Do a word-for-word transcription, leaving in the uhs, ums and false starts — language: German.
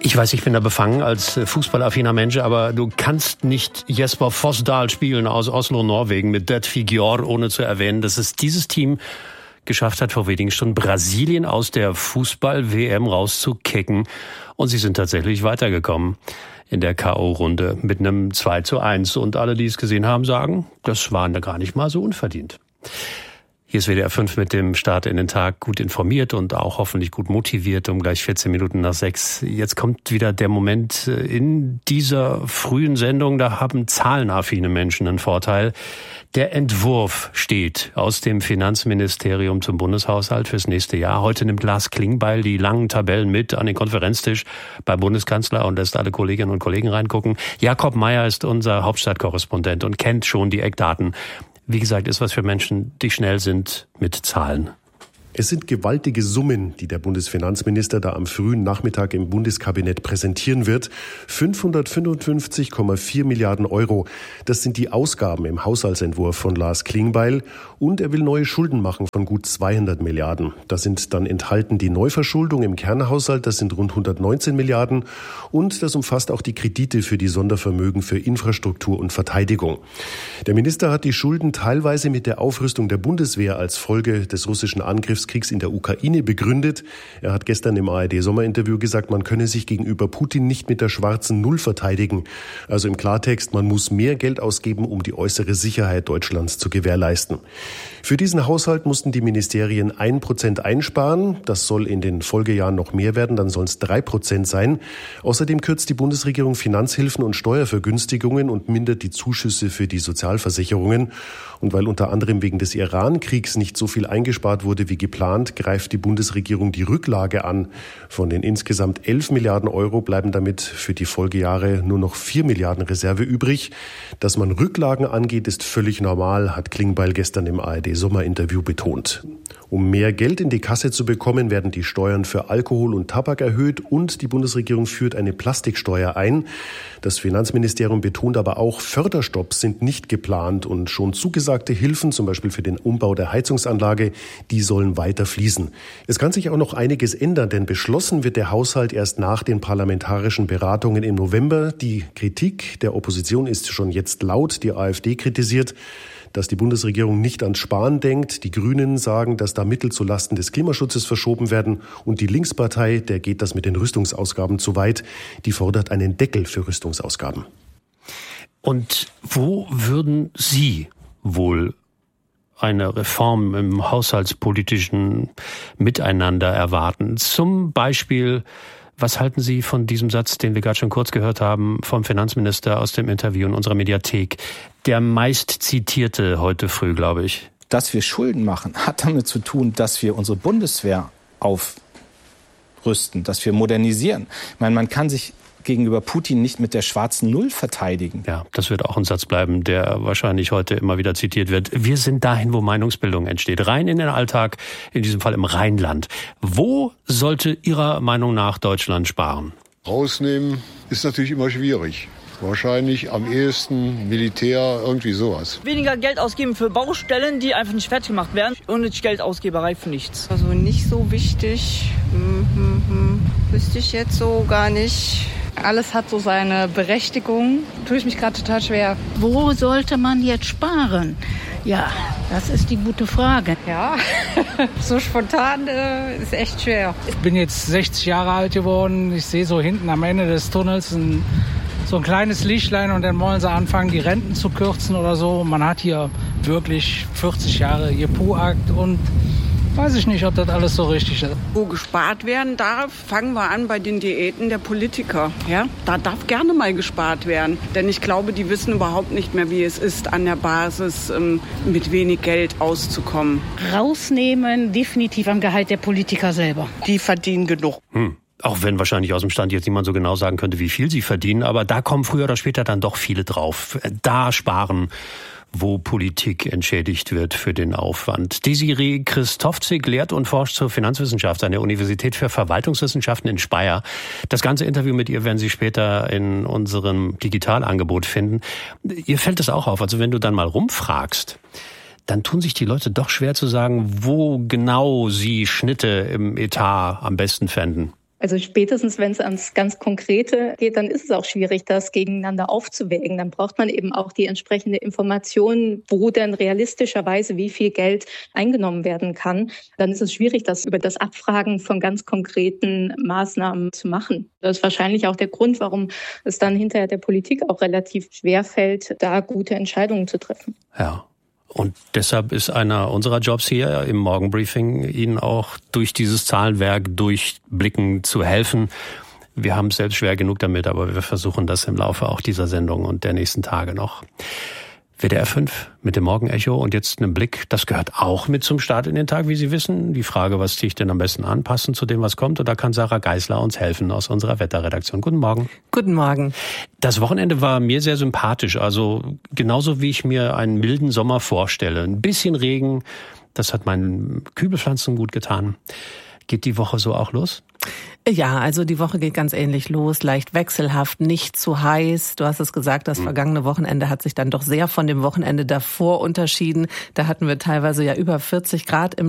Ich weiß, ich bin da befangen als fußballaffiner Mensch, aber du kannst nicht Jesper Fosdal spielen aus Oslo, Norwegen mit Det Figure, ohne zu erwähnen, dass es dieses Team geschafft hat, vor wenigen Stunden Brasilien aus der Fußball-W M rauszukicken. Und sie sind tatsächlich weitergekommen in der K O-Runde mit einem zwei zu eins. Und alle, die es gesehen haben, sagen, das war gar nicht mal so unverdient. Hier ist W D R fünf mit dem Start in den Tag, gut informiert und auch hoffentlich gut motiviert, um gleich vierzehn Minuten nach sechs. Jetzt kommt wieder der Moment in dieser frühen Sendung, da haben zahlenaffine Menschen einen Vorteil. Der Entwurf steht aus dem Finanzministerium zum Bundeshaushalt fürs nächste Jahr. Heute nimmt Lars Klingbeil die langen Tabellen mit an den Konferenztisch beim Bundeskanzler und lässt alle Kolleginnen und Kollegen reingucken. Jakob Mayer ist unser Hauptstadtkorrespondent und kennt schon die Eckdaten. Wie gesagt, ist was für Menschen, die schnell sind mit Zahlen. Es sind gewaltige Summen, die der Bundesfinanzminister da am frühen Nachmittag im Bundeskabinett präsentieren wird. fünfhundertfünfundfünfzig Komma vier Milliarden Euro. Das sind die Ausgaben im Haushaltsentwurf von Lars Klingbeil. Und er will neue Schulden machen von gut zweihundert Milliarden. Da sind dann enthalten die Neuverschuldung im Kernhaushalt, das sind rund hundertneunzehn Milliarden. Und das umfasst auch die Kredite für die Sondervermögen für Infrastruktur und Verteidigung. Der Minister hat die Schulden teilweise mit der Aufrüstung der Bundeswehr als Folge des russischen Angriffs Kriegs in der Ukraine begründet. Er hat gestern im A R D-Sommerinterview gesagt, man könne sich gegenüber Putin nicht mit der schwarzen Null verteidigen. Also im Klartext, man muss mehr Geld ausgeben, um die äußere Sicherheit Deutschlands zu gewährleisten. Für diesen Haushalt mussten die Ministerien ein Prozent einsparen. Das soll in den Folgejahren noch mehr werden, dann sollen es drei Prozent sein. Außerdem kürzt die Bundesregierung Finanzhilfen und Steuervergünstigungen und mindert die Zuschüsse für die Sozialversicherungen. Und weil unter anderem wegen des Iran-Kriegs nicht so viel eingespart wurde wie geplant, greift die Bundesregierung die Rücklage an. Von den insgesamt elf Milliarden Euro bleiben damit für die Folgejahre nur noch vier Milliarden Reserve übrig. Dass man Rücklagen angeht, ist völlig normal, hat Klingbeil gestern im A R D-Sommerinterview betont. Um mehr Geld in die Kasse zu bekommen, werden die Steuern für Alkohol und Tabak erhöht und die Bundesregierung führt eine Plastiksteuer ein. Das Finanzministerium betont aber auch, Förderstopps sind nicht geplant und schon zugesagte Hilfen, zum Beispiel für den Umbau der Heizungsanlage, die sollen weiter fließen. Es kann sich auch noch einiges ändern, denn beschlossen wird der Haushalt erst nach den parlamentarischen Beratungen im November. Die Kritik der Opposition ist schon jetzt laut. Die AfD kritisiert, dass die Bundesregierung nicht ans Sparen denkt. Die Grünen sagen, dass da Mittel zulasten des Klimaschutzes verschoben werden. Und die Linkspartei, der geht das mit den Rüstungsausgaben zu weit. Die fordert einen Deckel für Rüstungsausgaben. Und wo würden Sie wohl eine Reform im haushaltspolitischen Miteinander erwarten? Zum Beispiel, was halten Sie von diesem Satz, den wir gerade schon kurz gehört haben, vom Finanzminister aus dem Interview in unserer Mediathek? Der meist zitierte heute früh, glaube ich. Dass wir Schulden machen, hat damit zu tun, dass wir unsere Bundeswehr aufrüsten, dass wir modernisieren. Ich meine, man kann sich gegenüber Putin nicht mit der schwarzen Null verteidigen. Ja, das wird auch ein Satz bleiben, der wahrscheinlich heute immer wieder zitiert wird. Wir sind dahin, wo Meinungsbildung entsteht. Rein in den Alltag, in diesem Fall im Rheinland. Wo sollte Ihrer Meinung nach Deutschland sparen? Rausnehmen ist natürlich immer schwierig. Wahrscheinlich am ehesten Militär, irgendwie sowas. Weniger Geld ausgeben für Baustellen, die einfach nicht fertig gemacht werden. Unnötig Geldausgeberei für nichts. Also nicht so wichtig. Hm, hm, hm. Wüsste ich jetzt so gar nicht. Alles hat so seine Berechtigung. Tue ich mich gerade total schwer. Wo sollte man jetzt sparen? Ja, das ist die gute Frage. Ja, so spontan äh, ist echt schwer. Ich bin jetzt sechzig Jahre alt geworden. Ich sehe so hinten am Ende des Tunnels ein, so ein kleines Lichtlein und dann wollen sie anfangen, die Renten zu kürzen oder so. Man hat hier wirklich vierzig Jahre gepuakt und weiß ich nicht, ob das alles so richtig ist. Wo gespart werden darf, fangen wir an bei den Diäten der Politiker. Ja? Da darf gerne mal gespart werden. Denn ich glaube, die wissen überhaupt nicht mehr, wie es ist, an der Basis ähm, mit wenig Geld auszukommen. Rausnehmen, definitiv am Gehalt der Politiker selber. Die verdienen genug. Hm. Auch wenn wahrscheinlich aus dem Stand jetzt niemand so genau sagen könnte, wie viel sie verdienen. Aber da kommen früher oder später dann doch viele drauf. Da sparen, wo Politik entschädigt wird für den Aufwand. Desiree Christofzig lehrt und forscht zur Finanzwissenschaft an der Universität für Verwaltungswissenschaften in Speyer. Das ganze Interview mit ihr werden Sie später in unserem Digitalangebot finden. Ihr fällt es auch auf, also wenn du dann mal rumfragst, dann tun sich die Leute doch schwer zu sagen, wo genau sie Schnitte im Etat am besten fänden. Also spätestens, wenn es ans ganz Konkrete geht, dann ist es auch schwierig, das gegeneinander aufzuwägen. Dann braucht man eben auch die entsprechende Information, wo denn realistischerweise wie viel Geld eingenommen werden kann. Dann ist es schwierig, das über das Abfragen von ganz konkreten Maßnahmen zu machen. Das ist wahrscheinlich auch der Grund, warum es dann hinterher der Politik auch relativ schwer fällt, da gute Entscheidungen zu treffen. Ja. Und deshalb ist einer unserer Jobs hier im Morgenbriefing, Ihnen auch durch dieses Zahlenwerk durchblicken zu helfen. Wir haben es selbst schwer genug damit, aber wir versuchen das im Laufe auch dieser Sendung und der nächsten Tage noch. W D R fünf mit dem Morgenecho und jetzt einen Blick, das gehört auch mit zum Start in den Tag, wie Sie wissen. Die Frage, was ziehe ich denn am besten an, passend zu dem, was kommt. Und da kann Sarah Geisler uns helfen aus unserer Wetterredaktion. Guten Morgen. Guten Morgen. Das Wochenende war mir sehr sympathisch, also genauso wie ich mir einen milden Sommer vorstelle. Ein bisschen Regen, das hat meinen Kübelpflanzen gut getan. Geht die Woche so auch los? Ja, also die Woche geht ganz ähnlich los, leicht wechselhaft, nicht zu heiß. Du hast es gesagt, das vergangene Wochenende hat sich dann doch sehr von dem Wochenende davor unterschieden. Da hatten wir teilweise ja über vierzig Grad im